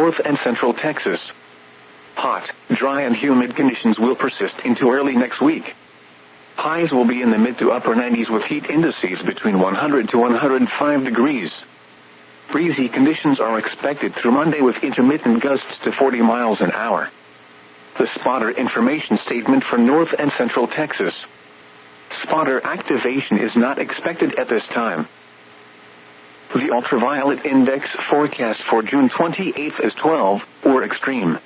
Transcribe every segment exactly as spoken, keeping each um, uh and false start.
north and central Texas. Hot, dry and humid conditions will persist into early next week. Highs will be in the mid to upper nineties with heat indices between one hundred to one hundred five degrees. Breezy conditions are expected through Monday with intermittent gusts to forty miles an hour. The spotter information statement for north and central Texas. Spotter activation is not expected at this time. The ultraviolet index forecast for June twenty-eighth is twelve, or extreme.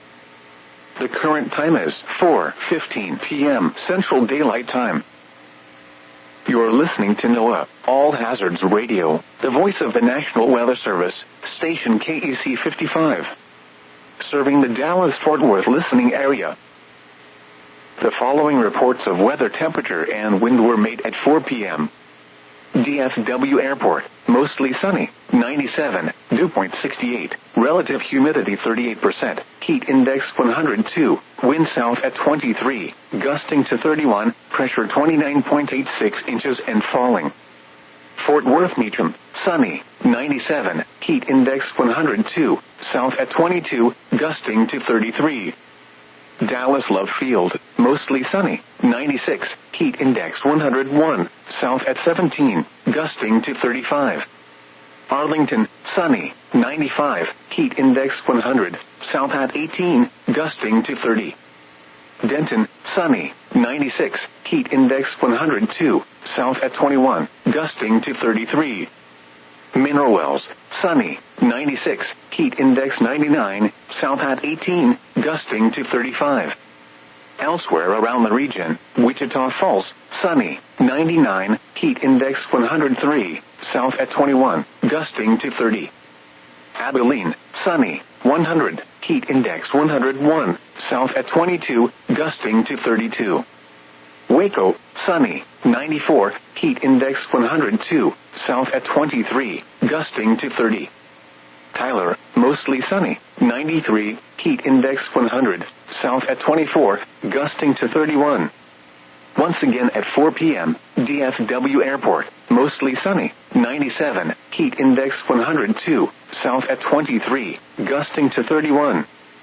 The current time is four fifteen p.m. Central Daylight Time. You're listening to NOAA, All Hazards Radio, the voice of the National Weather Service, station K E C fifty-five. Serving the Dallas-Fort Worth listening area. The following reports of weather temperature and wind were made at four p.m. D F W Airport, mostly sunny, ninety-seven, dew point sixty-eight, relative humidity thirty-eight percent, heat index one hundred two, wind south at twenty-three, gusting to thirty-one, pressure twenty-nine point eight six inches and falling. Fort Worth Meacham, sunny, ninety-seven, heat index one hundred two, south at twenty-two, gusting to thirty-three. Dallas Love Field, mostly sunny, ninety-six, heat index one hundred one, south at seventeen, gusting to thirty-five. Arlington, sunny, ninety-five, heat index one hundred, south at eighteen, gusting to thirty. Denton, sunny, ninety-six, heat index one hundred two, south at twenty-one, gusting to thirty-three. Mineral Wells, sunny, ninety-six, heat index ninety-nine, south at eighteen, gusting to thirty-five. Elsewhere around the region, Wichita Falls, sunny, ninety-nine, heat index one hundred three, south at twenty-one, gusting to thirty. Abilene, sunny, one hundred, heat index one hundred one, south at twenty-two, gusting to thirty-two. Waco, sunny, ninety-four, heat index one hundred two, south at twenty-three, gusting to thirty. Tyler, mostly sunny, ninety-three, heat index one hundred, south at twenty-four, gusting to thirty-one. Once again at four p.m., D F W Airport, mostly sunny, ninety-seven, heat index one hundred two, south at twenty-three, gusting to thirty-one.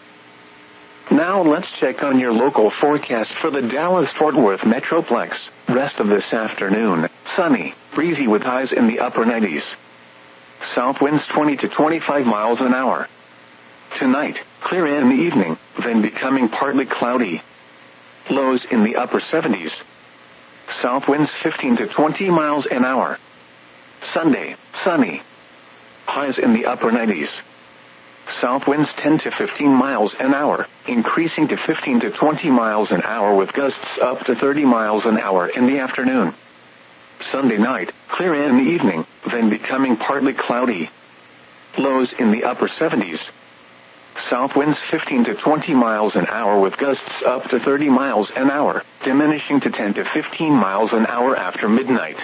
Now let's check on your local forecast for the Dallas-Fort Worth Metroplex. Rest of this afternoon, sunny, breezy with highs in the upper nineties. South winds twenty to twenty-five miles an hour. Tonight, clear in the evening, then becoming partly cloudy. Lows in the upper seventies. South winds fifteen to twenty miles an hour. Sunday, sunny. Highs in the upper nineties. South winds ten to fifteen miles an hour, increasing to fifteen to twenty miles an hour with gusts up to thirty miles an hour in the afternoon. Sunday night, clear in the evening, then becoming partly cloudy. Lows in the upper seventies. South winds fifteen to twenty miles an hour with gusts up to thirty miles an hour, diminishing to ten to fifteen miles an hour after midnight.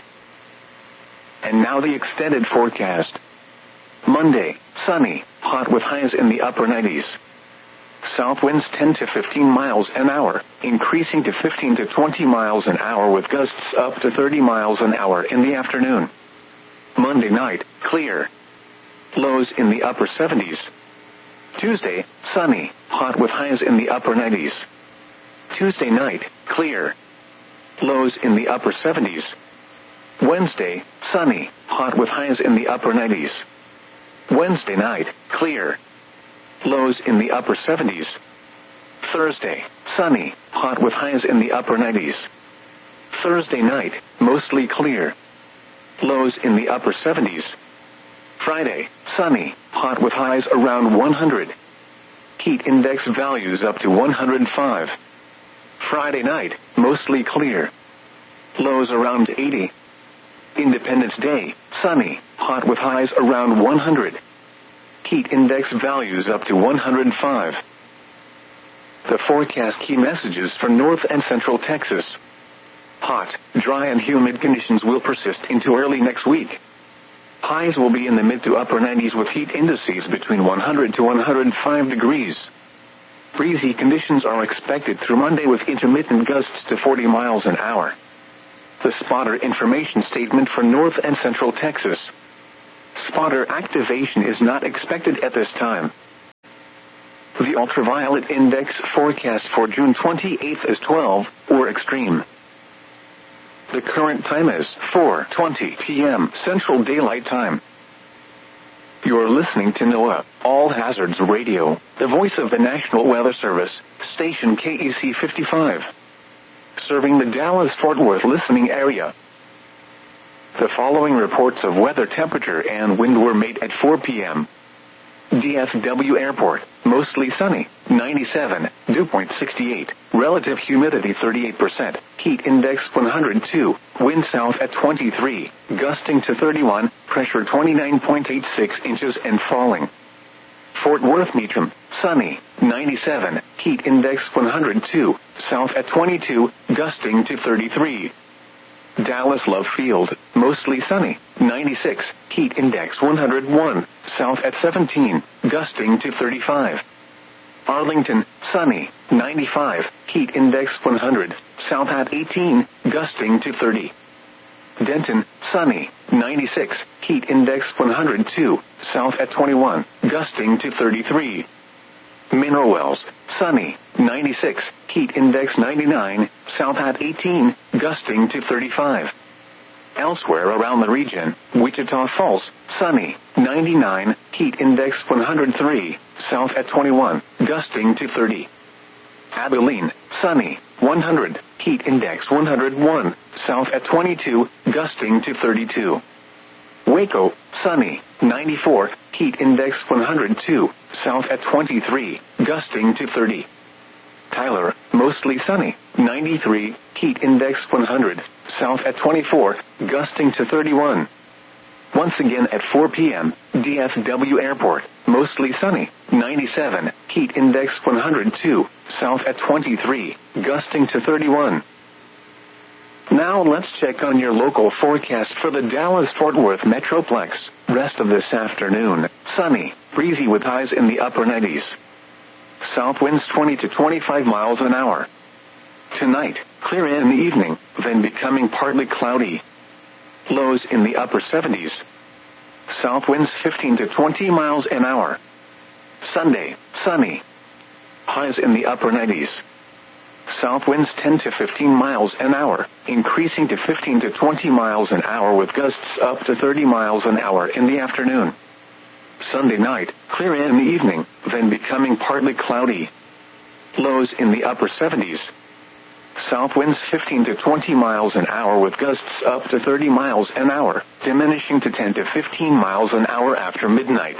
And now the extended forecast. Monday, sunny, hot with highs in the upper nineties. South winds ten to fifteen miles an hour, increasing to fifteen to twenty miles an hour with gusts up to thirty miles an hour in the afternoon. Monday night, clear. Lows in the upper seventies. Tuesday, sunny, hot with highs in the upper nineties. Tuesday night, clear. Lows in the upper seventies. Wednesday, sunny, hot with highs in the upper nineties. Wednesday night, clear. Lows in the upper seventies. Thursday, sunny, hot with highs in the upper nineties. Thursday night, mostly clear. Lows in the upper seventies. Friday, sunny, hot with highs around one hundred. Heat index values up to one hundred five. Friday night, mostly clear. Lows around eighty. Independence Day, sunny, hot with highs around one hundred. Heat index values up to one hundred five. The forecast key messages for north and central Texas. Hot, dry and humid conditions will persist into early next week. Highs will be in the mid to upper nineties with heat indices between one hundred to one hundred five degrees. Breezy conditions are expected through Monday with intermittent gusts to forty miles an hour. The spotter information statement for north and central Texas. Spotter activation is not expected at this time. The ultraviolet index forecast for June twenty-eighth is twelve, or extreme. The current time is four twenty p.m. Central Daylight Time. You're listening to NOAA, All Hazards Radio, the voice of the National Weather Service, station K E C fifty-five. Serving the Dallas-Fort Worth listening area. The following reports of weather temperature and wind were made at four p.m. D F W Airport, mostly sunny, ninety-seven, dew point sixty-eight, relative humidity thirty-eight percent, heat index one hundred two, wind south at twenty-three, gusting to thirty-one, pressure twenty-nine point eight six inches and falling. Fort Worth Meacham, sunny, ninety-seven, heat index one hundred two, south at twenty-two, gusting to thirty-three. Dallas Love Field, mostly sunny, ninety-six, heat index one hundred one, south at seventeen, gusting to thirty-five. Arlington, sunny, ninety-five, heat index one hundred, south at eighteen, gusting to thirty. Denton, sunny, ninety-six, heat index one hundred two, south at twenty-one, gusting to thirty-three. Mineral Wells, sunny, ninety-six, heat index ninety-nine, south at eighteen, gusting to thirty-five. Elsewhere around the region, Wichita Falls, sunny, ninety-nine, heat index one hundred three, south at twenty-one, gusting to thirty. Abilene, sunny, one hundred, heat index one hundred one, south at twenty-two, gusting to thirty-two. Waco, sunny, ninety-four, heat index one hundred two, south at twenty-three, gusting to thirty. Tyler, mostly sunny, ninety-three, heat index one hundred, south at twenty-four, gusting to thirty-one. Once again at four p.m., D F W Airport, mostly sunny, ninety-seven, heat index one hundred two, south at twenty-three, gusting to thirty-one. Now let's check on your local forecast for the Dallas-Fort Worth Metroplex. Rest of this afternoon, sunny, breezy with highs in the upper nineties. South winds twenty to twenty-five miles an hour. Tonight, clear in the evening, then becoming partly cloudy. Lows in the upper seventies. South winds fifteen to twenty miles an hour. Sunday, sunny. Highs in the upper nineties. South winds ten to fifteen miles an hour, increasing to fifteen to twenty miles an hour with gusts up to thirty miles an hour in the afternoon. Sunday night, clear in the evening, then becoming partly cloudy. Lows in the upper seventies. South winds fifteen to twenty miles an hour with gusts up to thirty miles an hour, diminishing to ten to fifteen miles an hour after midnight.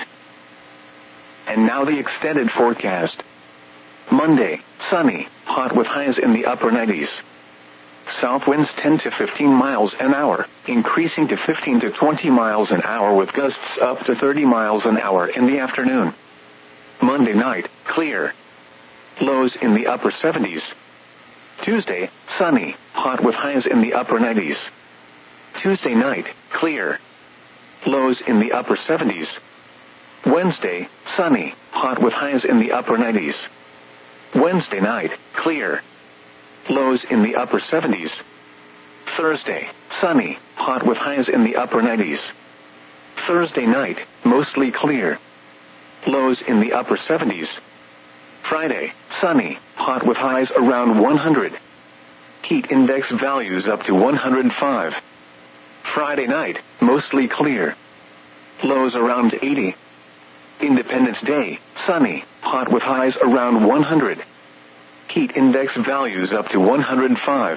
And now the extended forecast. Monday, sunny, hot with highs in the upper nineties. South winds ten to fifteen miles an hour, increasing to fifteen to twenty miles an hour with gusts up to thirty miles an hour in the afternoon. Monday night, clear. Lows in the upper seventies. Tuesday, sunny, hot with highs in the upper nineties. Tuesday night, clear. Lows in the upper seventies. Wednesday, sunny, hot with highs in the upper nineties. Wednesday night, clear. Lows in the upper seventies. Thursday, sunny, hot with highs in the upper nineties. Thursday night, mostly clear. Lows in the upper seventies. Friday, sunny, hot with highs around one hundred. Heat index values up to one hundred five. Friday night, mostly clear. Lows around eighty. Independence Day, sunny, hot with highs around one hundred. Heat index values up to one hundred five.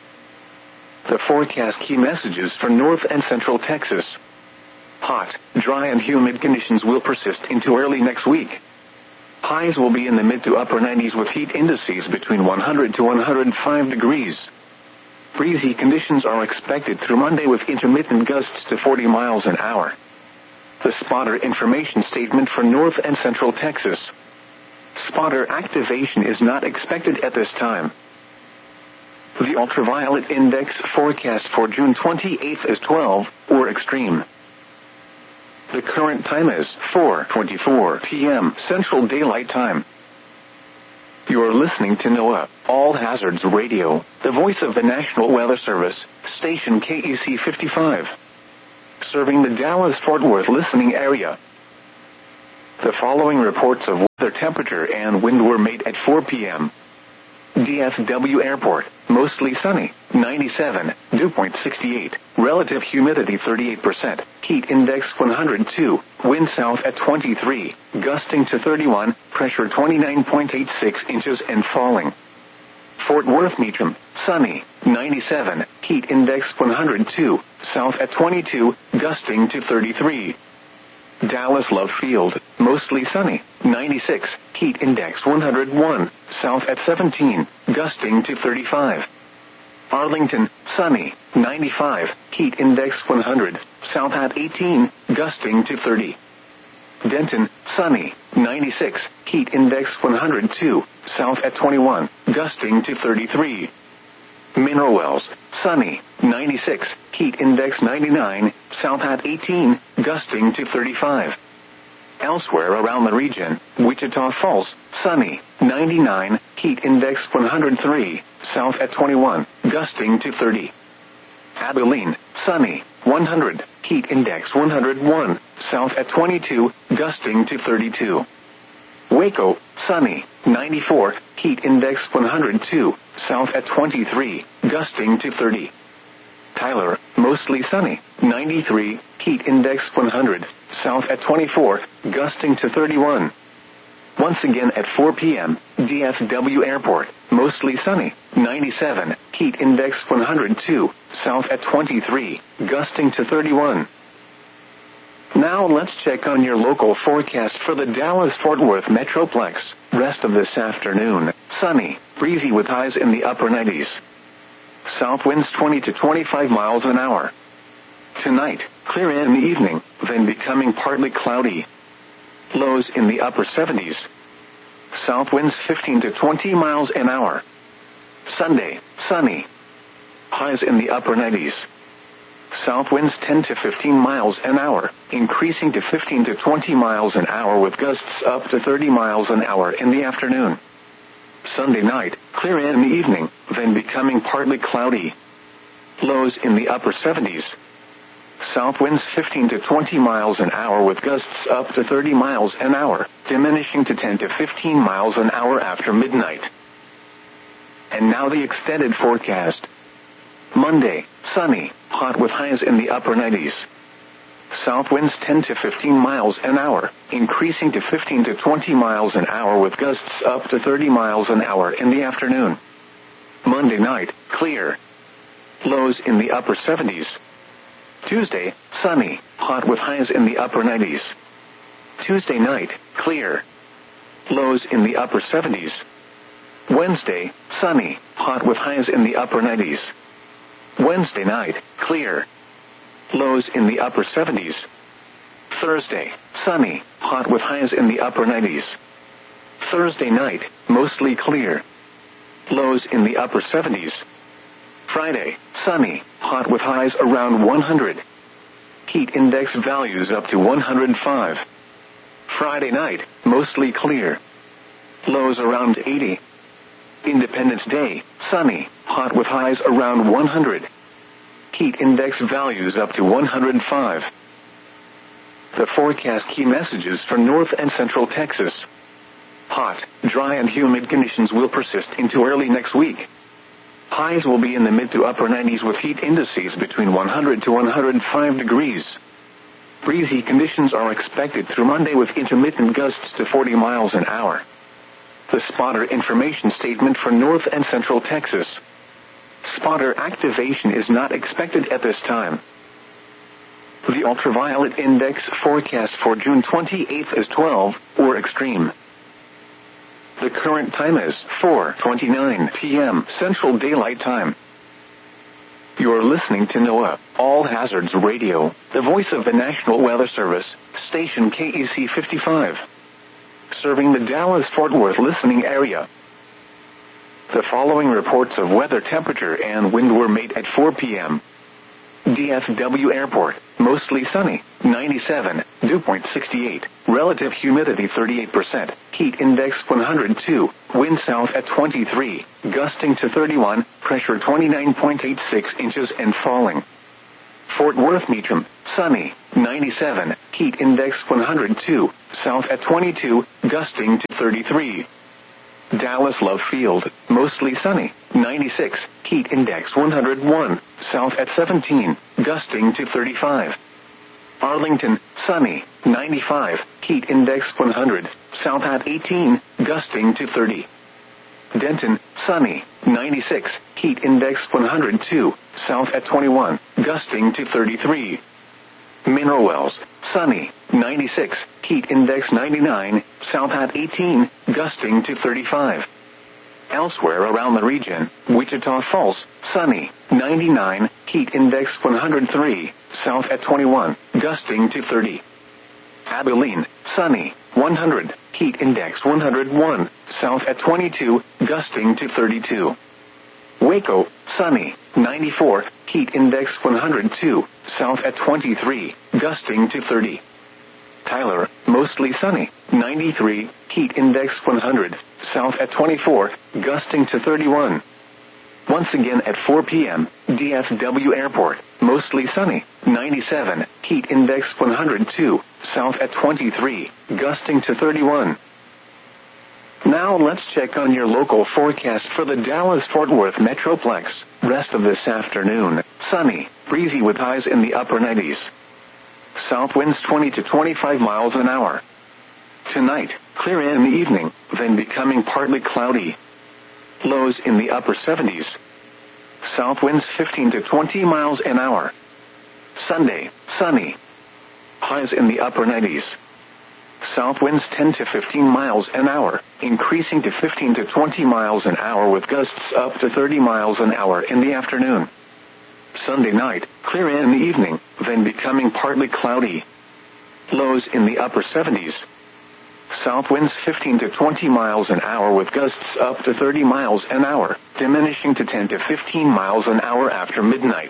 The forecast key messages for North and Central Texas. Hot, dry and humid conditions will persist into early next week. Highs will be in the mid to upper nineties with heat indices between one hundred to one hundred five degrees. Breezy conditions are expected through Monday with intermittent gusts to forty miles an hour. The spotter information statement for North and Central Texas. Spotter activation is not expected at this time. The ultraviolet index forecast for June twenty-eighth is twelve, or extreme. The current time is four twenty-four p.m. Central Daylight Time. You're listening to NOAA, All Hazards Radio, the voice of the National Weather Service, station K E C fifty-five. Serving the Dallas-Fort Worth listening area. The following reports of weather, temperature, and wind were made at four p.m. D F W Airport, mostly sunny, ninety-seven, dew point sixty-eight, relative humidity thirty-eight percent, heat index one hundred two, wind south at twenty-three, gusting to thirty-one, pressure twenty-nine point eight six inches and falling. Fort Worth Meacham, sunny, ninety-seven, heat index one hundred two, south at twenty-two, gusting to thirty-three. Dallas Love Field, mostly sunny, ninety-six, heat index one hundred one, south at seventeen, gusting to thirty-five. Arlington, sunny, ninety-five, heat index one hundred, south at eighteen, gusting to thirty. Denton, sunny, ninety-six, heat index one hundred two, south at twenty-one, gusting to thirty-three. Mineral Wells, sunny, ninety-six, heat index ninety-nine, south at eighteen, gusting to thirty-five. Elsewhere around the region, Wichita Falls, sunny, ninety-nine, heat index one hundred three, south at twenty-one, gusting to thirty. Abilene, sunny, one hundred, heat index one hundred one, south at twenty-two, gusting to thirty-two. Waco, sunny, ninety-four, heat index one hundred two, south at twenty-three, gusting to thirty. Tyler, mostly sunny, ninety-three, heat index one hundred, south at twenty-four, gusting to thirty-one. Once again at four p.m., D F W Airport, mostly sunny, ninety-seven, heat index one hundred two, south at twenty-three, gusting to thirty-one. Now let's check on your local forecast for the Dallas-Fort Worth Metroplex. Rest of this afternoon, sunny, breezy with highs in the upper nineties. South winds twenty to twenty-five miles an hour. Tonight, clear in the evening, then becoming partly cloudy. Lows in the upper seventies. South winds fifteen to twenty miles an hour. Sunday, sunny. Highs in the upper nineties. South winds ten to fifteen miles an hour, increasing to fifteen to twenty miles an hour with gusts up to thirty miles an hour in the afternoon. Sunday night, clear in the evening, then becoming partly cloudy. Lows in the upper seventies. South winds fifteen to twenty miles an hour with gusts up to thirty miles an hour, diminishing to ten to fifteen miles an hour after midnight. And now the extended forecast. Monday, sunny, hot with highs in the upper nineties. South winds ten to fifteen miles an hour, increasing to fifteen to twenty miles an hour with gusts up to thirty miles an hour in the afternoon. Monday night, clear. Lows in the upper seventies. Tuesday, sunny, hot with highs in the upper nineties. Tuesday night, clear. Lows in the upper seventies. Wednesday, sunny, hot with highs in the upper nineties. Wednesday night, clear. Lows in the upper seventies. Thursday, sunny, hot with highs in the upper nineties. Thursday night, mostly clear. Lows in the upper seventies. Friday, sunny, hot with highs around one hundred. Heat index values up to one hundred five. Friday night, mostly clear. Lows around eighty. Independence Day, sunny, hot with highs around one hundred. Heat index values up to one hundred five. The forecast key messages for North and Central Texas. Hot, dry and humid conditions will persist into early next week. Highs will be in the mid to upper nineties with heat indices between one hundred to one hundred five degrees. Breezy conditions are expected through Monday with intermittent gusts to forty miles an hour. The spotter information statement for North and Central Texas. Spotter activation is not expected at this time. The ultraviolet index forecast for June twenty-eighth is twelve, or extreme. The current time is four twenty-nine p.m. Central Daylight Time. You're listening to NOAA, All Hazards Radio, the voice of the National Weather Service, station K E C fifty-five. Serving the Dallas-Fort Worth listening area. The following reports of weather, temperature, and wind were made at four p.m. D F W Airport, mostly sunny, ninety-seven, dew point sixty-eight, relative humidity thirty-eight percent, heat index one hundred two, wind south at twenty-three, gusting to thirty-one, pressure twenty-nine point eight six inches and falling. Fort Worth Meacham, sunny, ninety-seven, heat index one hundred two, south at twenty-two, gusting to thirty-three. Dallas Love Field, mostly sunny, ninety-six, heat index one hundred one, south at seventeen, gusting to thirty-five. Arlington, sunny, ninety-five, heat index one hundred, south at eighteen, gusting to thirty. Denton, sunny, ninety-six, heat index one hundred two, south at twenty-one, gusting to thirty-three. Mineral Wells, sunny, ninety-six, heat index ninety-nine, south at eighteen, gusting to thirty-five. Elsewhere around the region, Wichita Falls, sunny, ninety-nine, heat index one hundred three, south at twenty-one, gusting to thirty. Abilene, sunny, one hundred, heat index one hundred one, south at twenty-two, gusting to thirty-two. Waco, sunny, ninety-four, heat index one hundred two, south at twenty-three, gusting to thirty. Tyler, mostly sunny, ninety-three, heat index one hundred, south at twenty-four, gusting to thirty-one. Once again at four p.m., D F W Airport, mostly sunny, ninety-seven, heat index one hundred two, south at twenty-three, gusting to thirty-one. Now let's check on your local forecast for the Dallas-Fort Worth Metroplex. Rest of this afternoon, sunny, breezy with highs in the upper nineties. South winds twenty to twenty-five miles an hour. Tonight, clear in the evening, then becoming partly cloudy. Lows in the upper seventies. South winds fifteen to twenty miles an hour. Sunday, sunny. Highs in the upper nineties. South winds ten to fifteen miles an hour, increasing to fifteen to twenty miles an hour with gusts up to thirty miles an hour in the afternoon. Sunday night, clear in the evening, then becoming partly cloudy. Lows in the upper seventies. South winds fifteen to twenty miles an hour with gusts up to thirty miles an hour, diminishing to ten to fifteen miles an hour after midnight.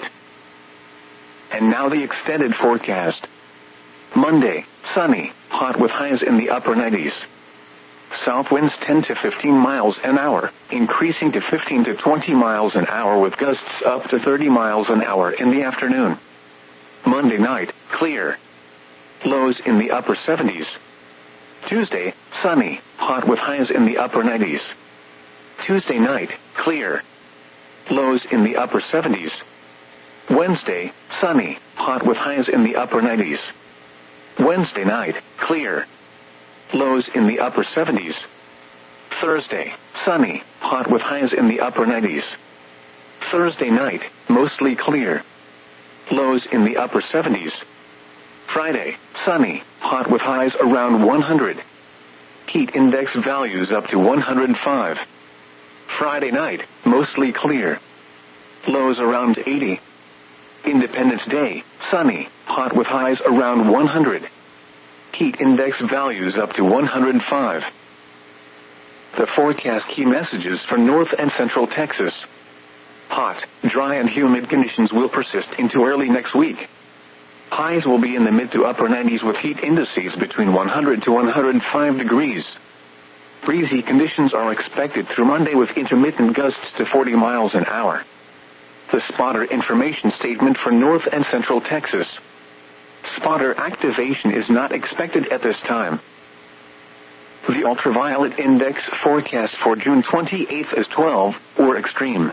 And now the extended forecast. Monday, sunny, hot with highs in the upper nineties. South winds ten to fifteen miles an hour, increasing to fifteen to twenty miles an hour with gusts up to thirty miles an hour in the afternoon. Monday night, clear. Lows in the upper seventies. Tuesday, sunny, hot with highs in the upper nineties. Tuesday night, clear. Lows in the upper seventies. Wednesday, sunny, hot with highs in the upper nineties. Wednesday night, clear. Lows in the upper seventies. Thursday, sunny, hot with highs in the upper nineties. Thursday night, mostly clear. Lows in the upper seventies. Friday, sunny, hot with highs around one hundred. Heat index values up to one hundred five. Friday night, mostly clear. Lows around eighty. Independence Day, sunny, hot with highs around one hundred. Heat index values up to one hundred five. The forecast key messages for North and Central Texas. Hot, dry and humid conditions will persist into early next week. Highs will be in the mid to upper nineties with heat indices between one hundred to one hundred five degrees. Breezy conditions are expected through Monday with intermittent gusts to forty miles an hour. The spotter information statement for North and Central Texas. Spotter activation is not expected at this time. The ultraviolet index forecast for June twenty-eighth is twelve, or extreme.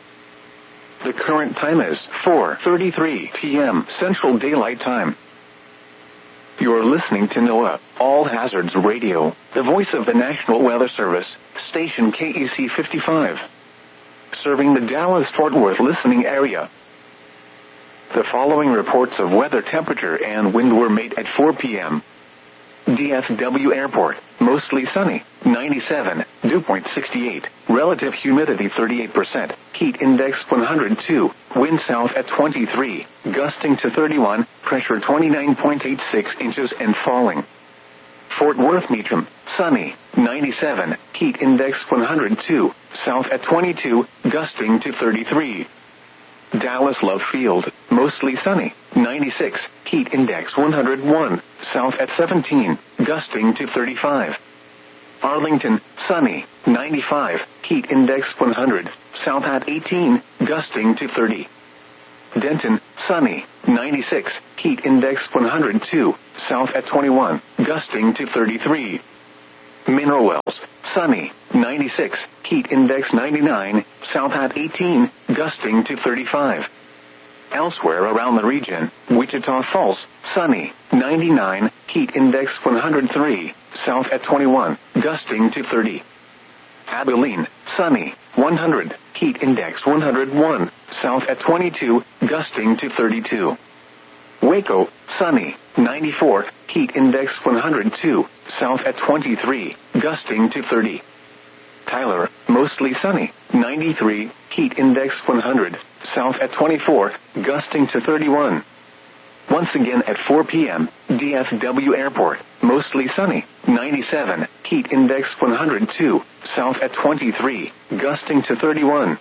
The current time is four thirty-three p.m. Central Daylight Time. You're listening to NOAA, All Hazards Radio, the voice of the National Weather Service, station K E C fifty-five. Serving the Dallas-Fort Worth listening area. The following reports of weather temperature and wind were made at four p.m. D F W Airport, mostly sunny, ninety-seven, dew point sixty-eight, relative humidity thirty-eight percent, heat index one hundred two, wind south at twenty-three, gusting to thirty-one, pressure twenty-nine point eight six inches and falling. Fort Worth Meacham, sunny, ninety-seven, heat index one hundred two, south at twenty-two, gusting to thirty-three. Dallas Love Field, mostly sunny, ninety-six, heat index one hundred one, south at seventeen, gusting to thirty-five. Arlington, sunny, ninety-five, heat index one hundred, south at eighteen, gusting to thirty. Denton, sunny, ninety-six, heat index one hundred two, south at twenty-one, gusting to thirty-three. Mineral Wells, sunny, ninety-six, heat index ninety-nine, south at eighteen, gusting to thirty-five. Elsewhere around the region, Wichita Falls, sunny, ninety-nine, heat index one hundred three, south at twenty-one, gusting to thirty. Abilene, sunny, one hundred, heat index one hundred one, south at twenty-two, gusting to thirty-two. Waco, sunny, ninety-four, heat index one hundred two, south at twenty-three, gusting to thirty. Tyler, mostly sunny, ninety-three, heat index one hundred, south at twenty-four, gusting to thirty-one. Once again at four p.m., D F W Airport, mostly sunny, ninety-seven, heat index one hundred two, south at twenty-three, gusting to thirty-one.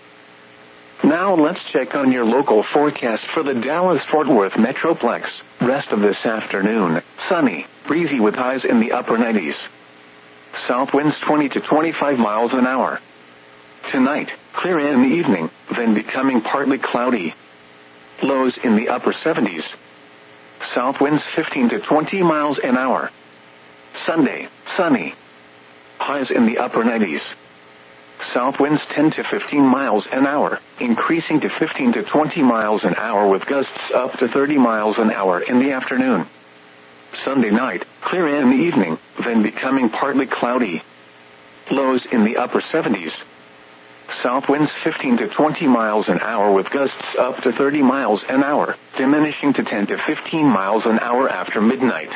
Now let's check on your local forecast for the Dallas-Fort Worth Metroplex. Rest of this afternoon, sunny, breezy with highs in the upper nineties. South winds twenty to twenty-five miles an hour. Tonight, clear in the evening, then becoming partly cloudy. Lows in the upper seventies. South winds fifteen to twenty miles an hour. Sunday, sunny. Highs in the upper nineties. South winds ten to fifteen miles an hour, increasing to fifteen to twenty miles an hour with gusts up to thirty miles an hour in the afternoon. Sunday night, clear in the evening, then becoming partly cloudy. Lows in the upper seventies. South winds fifteen to twenty miles an hour with gusts up to thirty miles an hour, diminishing to ten to fifteen miles an hour after midnight.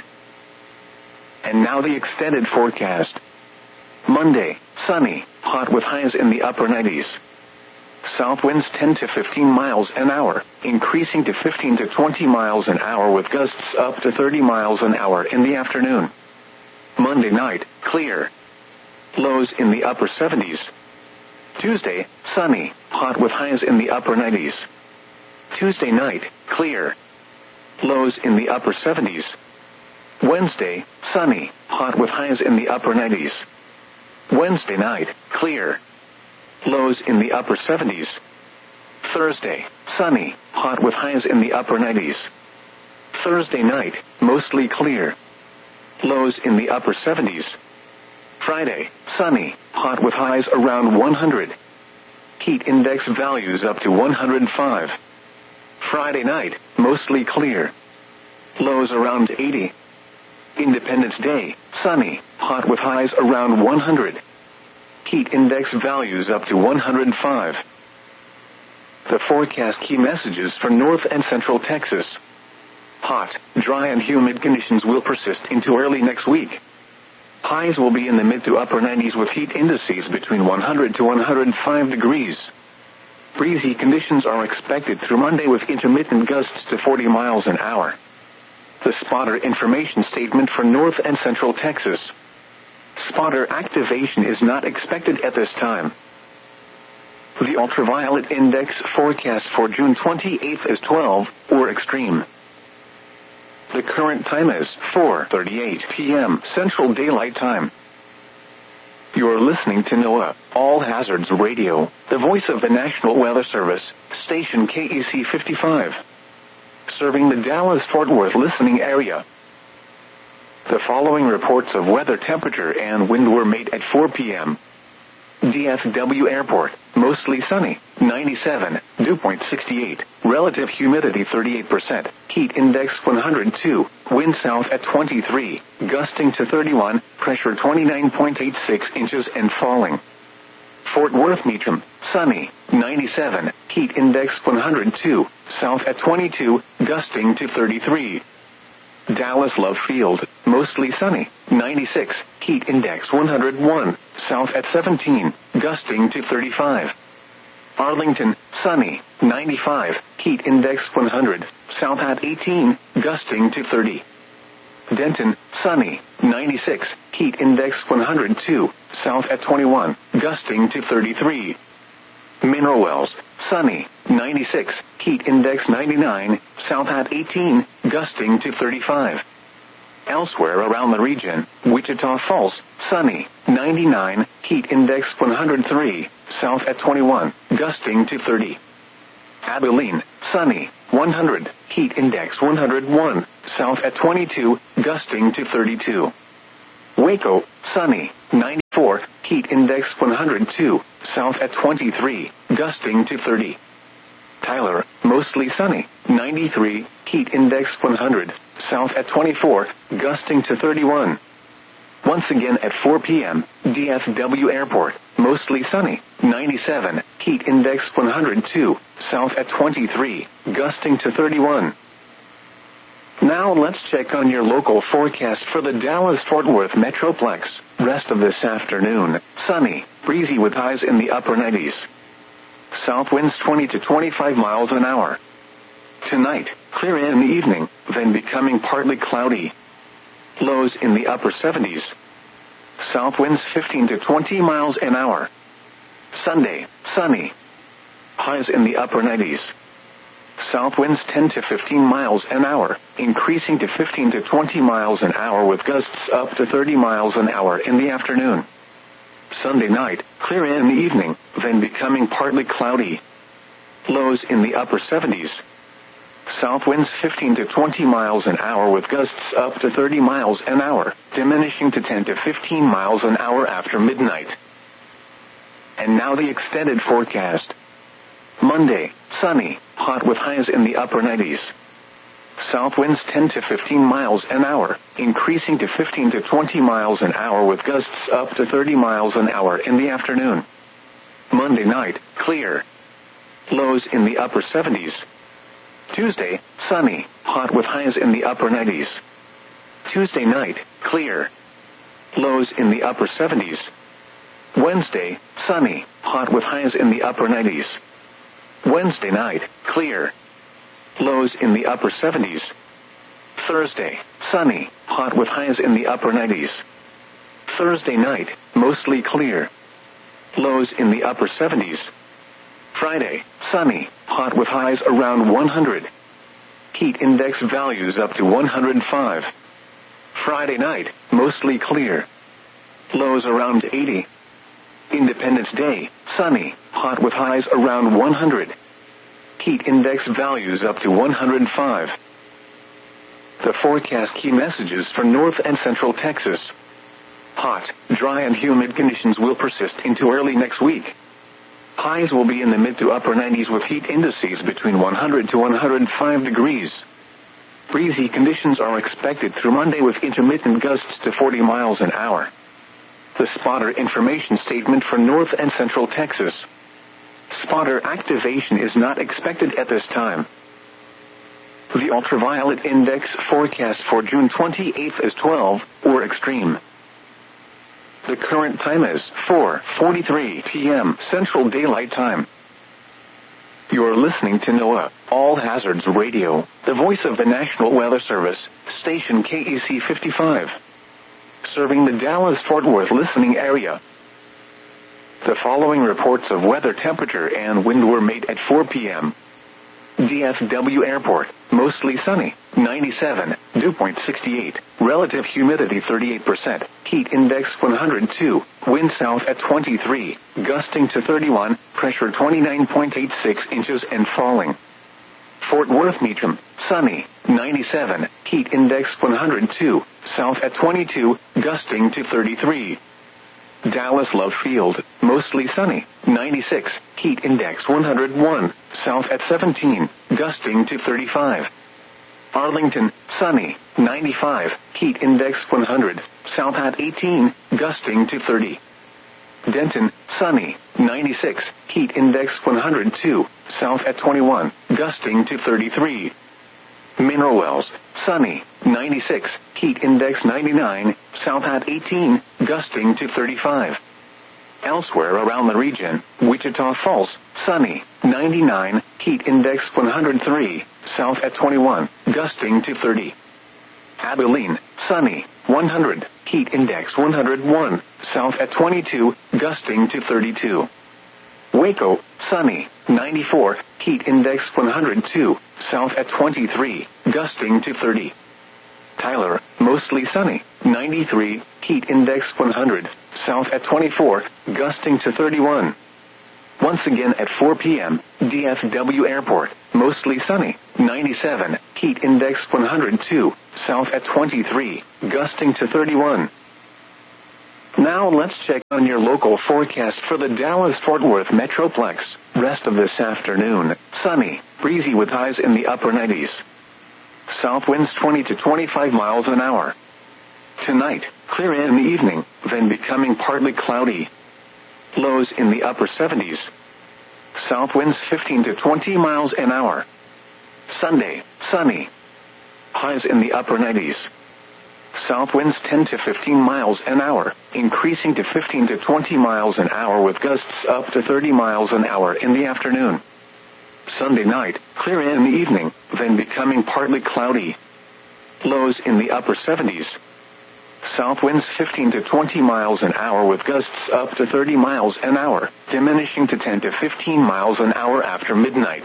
And now the extended forecast. Monday, sunny, hot with highs in the upper nineties. South winds ten to fifteen miles an hour, increasing to fifteen to twenty miles an hour with gusts up to thirty miles an hour in the afternoon. Monday night, clear. Lows in the upper seventies. Tuesday, sunny, hot with highs in the upper nineties. Tuesday night, clear. Lows in the upper seventies. Wednesday, sunny, hot with highs in the upper nineties. Wednesday night, clear. Lows in the upper seventies. Thursday, sunny, hot with highs in the upper nineties. Thursday night, mostly clear. Lows in the upper seventies. Friday, sunny, hot with highs around one hundred. Heat index values up to one hundred five. Friday night, mostly clear. Lows around eighty. Independence Day, sunny, hot with highs around one hundred. Heat index values up to one hundred five. The forecast key messages for North and Central Texas. Hot, dry and humid conditions will persist into early next week. Highs will be in the mid to upper nineties with heat indices between one hundred to one hundred five degrees. Breezy conditions are expected through Monday with intermittent gusts to forty miles an hour. The spotter information statement for North and Central Texas. Spotter activation is not expected at this time. The ultraviolet index forecast for June twenty-eighth is twelve, or extreme. The current time is four thirty-eight p.m. Central Daylight Time. You're listening to NOAA, All Hazards Radio, the voice of the National Weather Service, station K E C fifty-five. Serving the Dallas-Fort Worth listening area. The following reports of weather temperature and wind were made at four p.m. D F W Airport, mostly sunny, ninety-seven, dew point sixty-eight, relative humidity thirty-eight percent, heat index one hundred two, wind south at twenty-three, gusting to thirty-one, pressure twenty-nine point eight six inches and falling. Fort Worth Meacham, sunny, ninety-seven, heat index one hundred two, south at twenty-two, gusting to thirty-three. Dallas Love Field, mostly sunny, ninety-six, heat index one hundred one, south at seventeen, gusting to thirty-five. Arlington, sunny, ninety-five, heat index one hundred, south at eighteen, gusting to thirty. Denton, sunny, ninety-six, heat index one hundred two, south at twenty-one, gusting to thirty-three. Mineral Wells, sunny, ninety-six, heat index ninety-nine, south at eighteen, gusting to thirty-five. Elsewhere around the region, Wichita Falls, sunny, ninety-nine, heat index one hundred three, south at twenty-one, gusting to thirty. Abilene, sunny, one hundred, heat index one hundred one, south at twenty-two, gusting to thirty-two. Waco, sunny, ninety-four, heat index one hundred two, south at twenty-three, gusting to thirty. Tyler, mostly sunny, ninety-three, heat index one hundred, south at twenty-four, gusting to thirty-one. Once again at four p.m., D F W Airport, mostly sunny, ninety-seven, heat index one hundred two, south at twenty-three, gusting to thirty-one. Now let's check on your local forecast for the Dallas-Fort Worth Metroplex. Rest of this afternoon, sunny, breezy with highs in the upper nineties. South winds twenty to twenty-five miles an hour. Tonight, clear in the evening, then becoming partly cloudy. Lows in the upper seventies. South winds fifteen to twenty miles an hour. Sunday, sunny. Highs in the upper nineties. South winds ten to fifteen miles an hour, increasing to fifteen to twenty miles an hour with gusts up to thirty miles an hour in the afternoon. Sunday night, clear in the evening, then becoming partly cloudy. Lows in the upper seventies. South winds fifteen to twenty miles an hour with gusts up to thirty miles an hour, diminishing to ten to fifteen miles an hour after midnight. And now the extended forecast. Monday, sunny, hot with highs in the upper nineties. South winds ten to fifteen miles an hour, increasing to fifteen to twenty miles an hour with gusts up to thirty miles an hour in the afternoon. Monday night, clear. Lows in the upper seventies. Tuesday, sunny, hot with highs in the upper nineties. Tuesday night, clear. Lows in the upper seventies. Wednesday, sunny, hot with highs in the upper nineties. Wednesday night, clear. Lows in the upper seventies. Thursday, sunny, hot with highs in the upper nineties. Thursday night, mostly clear. Lows in the upper seventies. Friday, sunny, hot with highs around one hundred. Heat index values up to one hundred five. Friday night, mostly clear. Lows around eighty. Independence Day, sunny, hot with highs around one hundred. Heat index values up to one hundred five. The forecast key messages for North and Central Texas. Hot, dry and humid conditions will persist into early next week. Highs will be in the mid to upper nineties with heat indices between one hundred to one hundred five degrees. Breezy conditions are expected through Monday with intermittent gusts to forty miles an hour. The spotter information statement for North and Central Texas. Spotter activation is not expected at this time. The ultraviolet index forecast for June twenty-eighth is twelve, or extreme. The current time is four forty-three p.m. Central Daylight Time. You're listening to NOAA, All Hazards Radio, the voice of the National Weather Service, station K E C fifty-five. Serving the Dallas-Fort Worth listening area. The following reports of weather temperature and wind were made at four p.m. D F W Airport, mostly sunny, ninety-seven, dew point sixty-eight, relative humidity thirty-eight percent, heat index one hundred two, wind south at twenty-three, gusting to thirty-one, pressure twenty-nine point eight six inches and falling. Fort Worth Meacham, sunny, ninety-seven, heat index one hundred two, south at twenty-two, gusting to thirty-three. Dallas Love Field, mostly sunny, ninety-six, heat index one hundred one, south at seventeen, gusting to thirty-five. Arlington, sunny, ninety-five, heat index one hundred, south at eighteen, gusting to thirty. Denton, sunny, ninety-six, heat index one hundred two, south at twenty-one, gusting to thirty-three. Mineral Wells, sunny, ninety-six, heat index ninety-nine, south at eighteen, gusting to thirty-five. Elsewhere around the region, Wichita Falls, sunny, ninety-nine, heat index one hundred three, south at twenty-one, gusting to thirty. Abilene, sunny, one hundred, heat index one hundred one, south at twenty-two, gusting to thirty-two. Waco, sunny, ninety-four, heat index one hundred two, south at twenty-three, gusting to thirty. Tyler, mostly sunny, ninety-three, heat index one hundred, south at twenty-four, gusting to thirty-one. Once again at four p.m., D F W Airport, mostly sunny, ninety-seven, heat index one hundred two, south at twenty-three, gusting to thirty-one. Now let's check on your local forecast for the Dallas-Fort Worth Metroplex. Rest of this afternoon, sunny, breezy with highs in the upper nineties. South winds twenty to twenty-five miles an hour. Tonight, clear in the evening, then becoming partly cloudy. Lows in the upper seventies. South winds fifteen to twenty miles an hour. Sunday, sunny. Highs in the upper nineties. South winds ten to fifteen miles an hour, increasing to fifteen to twenty miles an hour with gusts up to thirty miles an hour in the afternoon. Sunday night, clear in the evening, then becoming partly cloudy. Lows in the upper seventies. South winds fifteen to twenty miles an hour with gusts up to thirty miles an hour, diminishing to ten to fifteen miles an hour after midnight.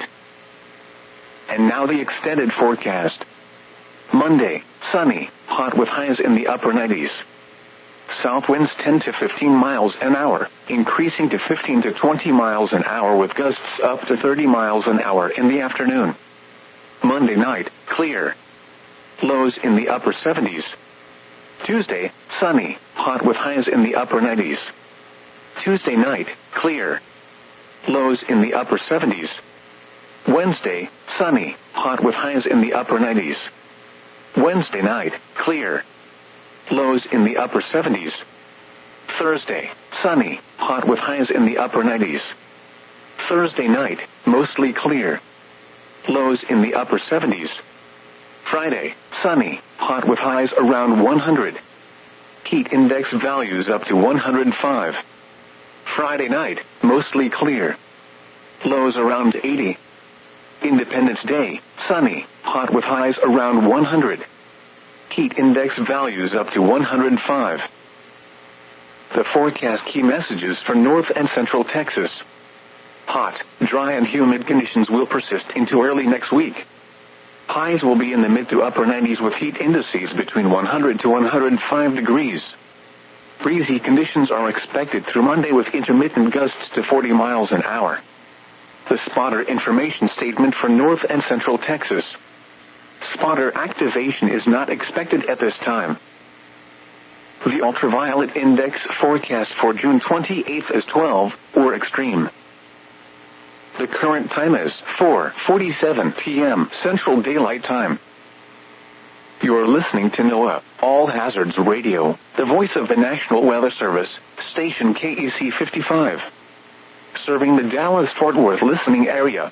And now the extended forecast. Monday, sunny, hot with highs in the upper nineties. South winds ten to fifteen miles an hour, increasing to fifteen to twenty miles an hour with gusts up to thirty miles an hour in the afternoon. Monday night, clear. Lows in the upper seventies. Tuesday, sunny, hot with highs in the upper nineties. Tuesday night, clear. Lows in the upper seventies. Wednesday, sunny, hot with highs in the upper nineties. Wednesday night, clear. Lows in the upper seventies. Thursday, sunny, hot with highs in the upper nineties. Thursday night, mostly clear. Lows in the upper seventies. Friday, sunny, hot with highs around one hundred. Heat index values up to one hundred five. Friday night, mostly clear. Lows around eighty. Independence Day, sunny, hot with highs around one hundred. Heat index values up to one hundred five. The forecast key messages for North and Central Texas. Hot, dry and humid conditions will persist into early next week. Highs will be in the mid to upper nineties with heat indices between one hundred to one hundred five degrees. Breezy conditions are expected through Monday with intermittent gusts to forty miles an hour. The spotter information statement for North and Central Texas. Spotter activation is not expected at this time. The ultraviolet index forecast for June twenty-eighth is twelve, or extreme. The current time is four forty-seven p.m. Central Daylight Time. You're listening to NOAA, All Hazards Radio, the voice of the National Weather Service, station K E C fifty-five. Serving the Dallas-Fort Worth listening area.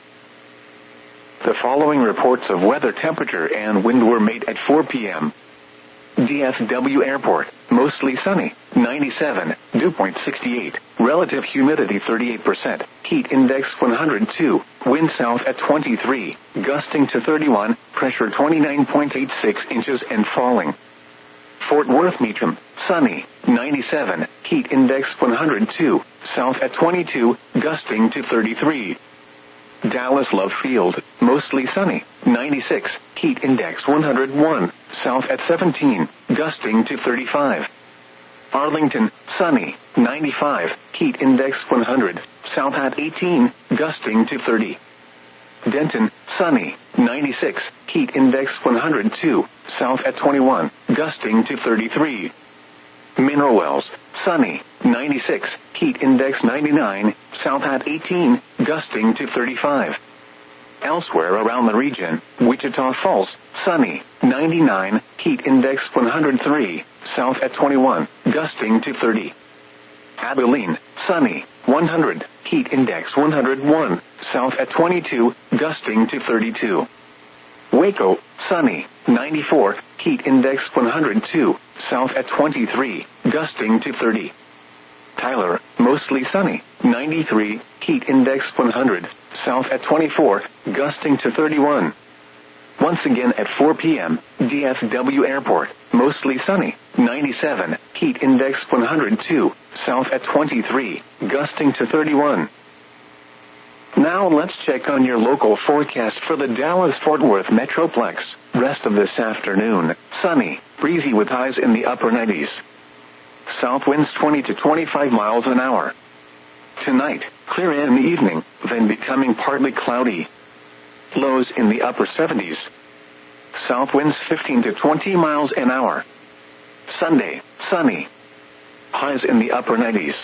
The following reports of weather temperature and wind were made at four p.m. D F W Airport, mostly sunny, ninety-seven, dew point sixty-eight, relative humidity thirty-eight percent, heat index one hundred two, wind south at twenty-three, gusting to thirty-one, pressure twenty-nine point eight six inches and falling. Fort Worth Meacham, sunny, ninety-seven, heat index one hundred two, south at twenty-two, gusting to thirty-three. Dallas Love Field, mostly sunny, ninety-six, heat index one hundred one, south at seventeen, gusting to thirty-five. Arlington, sunny, ninety-five, heat index one hundred, south at eighteen, gusting to thirty. Denton, sunny, ninety-six, heat index one hundred two, south at twenty-one, gusting to thirty-three. Mineral Wells, sunny, ninety-six, heat index ninety-nine, south at eighteen, gusting to thirty-five. Elsewhere around the region, Wichita Falls, sunny, ninety-nine, heat index one hundred three, south at twenty-one, gusting to thirty. Abilene, sunny, one hundred, heat index one hundred one, south at twenty-two, gusting to thirty-two. Waco, sunny, ninety-four, heat index one hundred two, south at twenty-three, gusting to thirty. Tyler, mostly sunny, ninety-three, heat index one hundred, south at twenty-four, gusting to thirty-one. Once again at four p.m., D F W Airport, mostly sunny, ninety-seven, heat index one hundred two, south at twenty-three, gusting to thirty-one. Now let's check on your local forecast for the Dallas-Fort Worth Metroplex. Rest of this afternoon, sunny, breezy with highs in the upper nineties. South winds twenty to twenty-five miles an hour. Tonight, clear in the evening, then becoming partly cloudy. Lows in the upper seventies. South winds fifteen to twenty miles an hour. Sunday, sunny. Highs in the upper nineties.